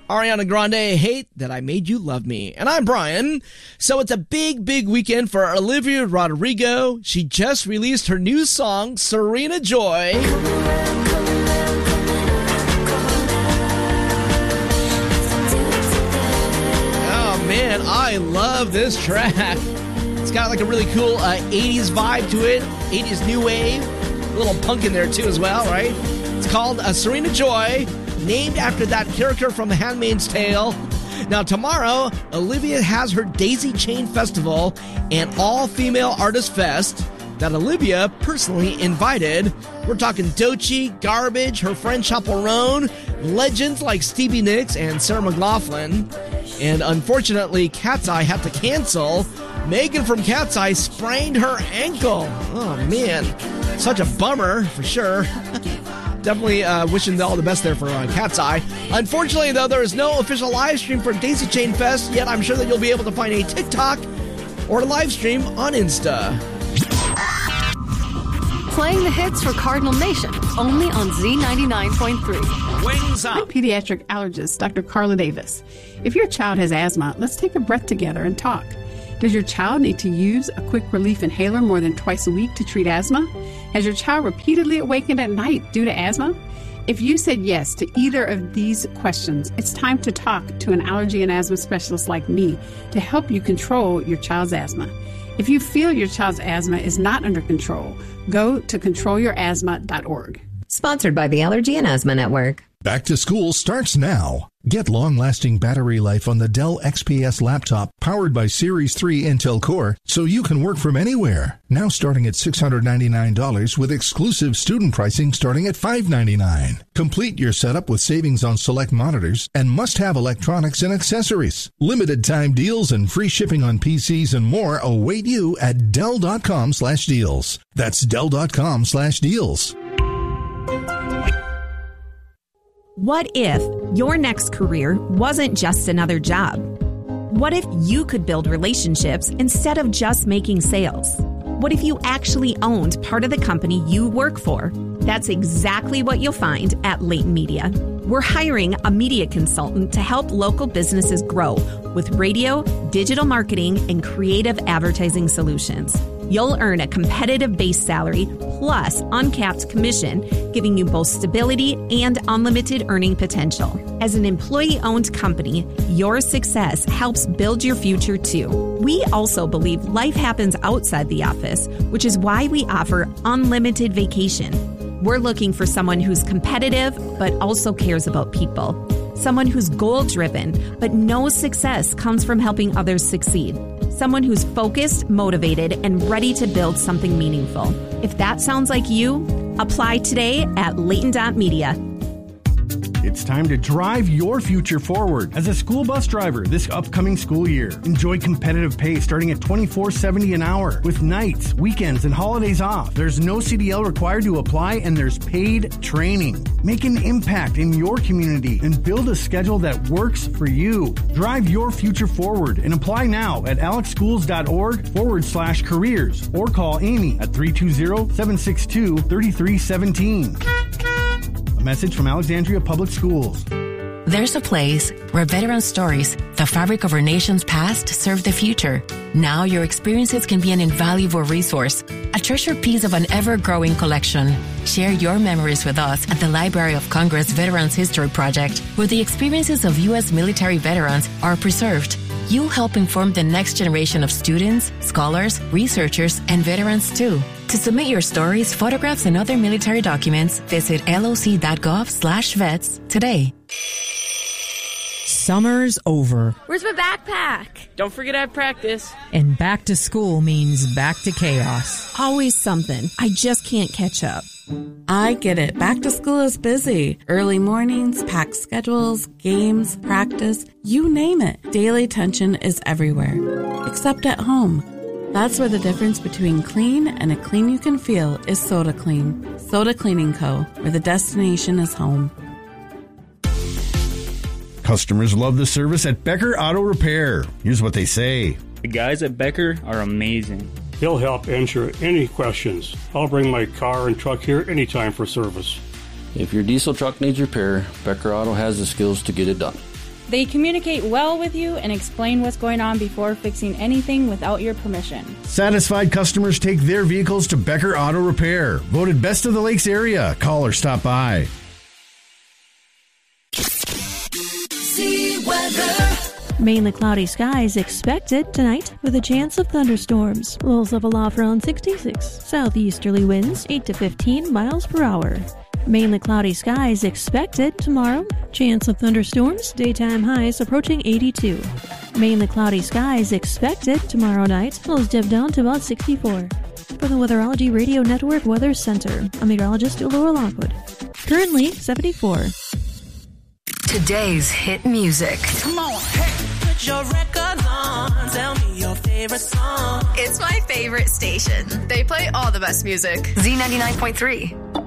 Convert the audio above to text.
Ariana Grande, Hate That I Made You Love Me. And I'm Brian. So it's a big, big weekend for Olivia Rodrigo. She just released her new song, Serena Joy. Oh man, I love this track. It's got like a really cool 80s vibe to it, 80s new wave, a little punk in there too as well, right? It's called Serena Joy, named after that character from The Handmaid's Tale. Now tomorrow, Olivia has her Daisy Chain Festival, an all-female artist fest that Olivia personally invited. We're talking Doechii, Garbage, her friend Chaperone, legends like Stevie Nicks and Sarah McLachlan. And unfortunately, Cat's Eye had to cancel. Megan from Cat's Eye sprained her ankle. Oh man, such a bummer for sure. Definitely wishing all the best there for Cat's Eye. Unfortunately, though, there is no official live stream for Daisy Chain Fest, yet I'm sure that you'll be able to find a TikTok or a live stream on Insta. Playing the hits for Cardinal Nation, only on Z99.3. Wings up. I'm pediatric allergist Dr. Carla Davis. If your child has asthma, let's take a breath together and talk. Does your child need to use a quick relief inhaler more than twice a week to treat asthma? Has your child repeatedly awakened at night due to asthma? If you said yes to either of these questions, it's time to talk to an allergy and asthma specialist like me to help you control your child's asthma. If you feel your child's asthma is not under control, go to controlyourasthma.org. Sponsored by the Allergy and Asthma Network. Back to school starts now. Get long-lasting battery life on the Dell XPS laptop powered by Series 3 Intel Core so you can work from anywhere. Now starting at $699 with exclusive student pricing starting at $599. Complete your setup with savings on select monitors and must-have electronics and accessories. Limited time deals and free shipping on PCs and more await you at Dell.com/deals. That's Dell.com/deals. What if your next career wasn't just another job? What if you could build relationships instead of just making sales? What if you actually owned part of the company you work for? That's exactly what you'll find at Leighton Media. We're hiring a media consultant to help local businesses grow with radio, digital marketing, and creative advertising solutions. You'll earn a competitive base salary plus uncapped commission, giving you both stability and unlimited earning potential. As an employee-owned company, your success helps build your future too. We also believe life happens outside the office, which is why we offer unlimited vacation. We're looking for someone who's competitive but also cares about people. Someone who's goal-driven but knows success comes from helping others succeed. Someone who's focused, motivated, and ready to build something meaningful. If that sounds like you, apply today at Leighton.media. It's time to drive your future forward as a school bus driver this upcoming school year. Enjoy competitive pay starting at $24.70 an hour with nights, weekends, and holidays off. There's no CDL required to apply, and there's paid training. Make an impact in your community and build a schedule that works for you. Drive your future forward and apply now at alexschools.org/careers or call Amy at 320-762-3317. A message from Alexandria Public Schools. There's a place where veteran stories, the fabric of our nation's past, serve the future. Now your experiences can be an invaluable resource, a treasured piece of an ever-growing collection. Share your memories with us at the Library of Congress Veterans History Project, where the experiences of U.S. military veterans are preserved. You'll help inform the next generation of students, scholars, researchers, and veterans too. To submit your stories, photographs, and other military documents, visit loc.gov/vets today. Summer's over. Where's my backpack? Don't forget I have practice. And back to school means back to chaos. Always something. I just can't catch up. I get it. Back to school is busy. Early mornings, packed schedules, games, practice, you name it. Daily tension is everywhere, except at home. That's where the difference between clean and a clean you can feel is Soda Clean. Soda Cleaning Co., where the destination is home. Customers love the service at Becker Auto Repair. Here's what they say. The guys at Becker are amazing. He'll help answer any questions. I'll bring my car and truck here anytime for service. If your diesel truck needs repair, Becker Auto has the skills to get it done. They communicate well with you and explain what's going on before fixing anything without your permission. Satisfied customers take their vehicles to Becker Auto Repair. Voted best of the Lakes area. Call or stop by. Mainly cloudy skies expected tonight with a chance of thunderstorms. Lows level off around 66. Southeasterly winds 8 to 15 miles per hour. Mainly cloudy skies expected tomorrow. Chance of thunderstorms. Daytime highs approaching 82. Mainly cloudy skies expected tomorrow night. Lows dip down to about 64. For the Weatherology Radio Network Weather Center, I'm meteorologist Laura Lockwood. Currently 74. Today's hit music. Come on, hey, put your record on. Tell me your favorite song. It's my favorite station. They play all the best music. Z99.3.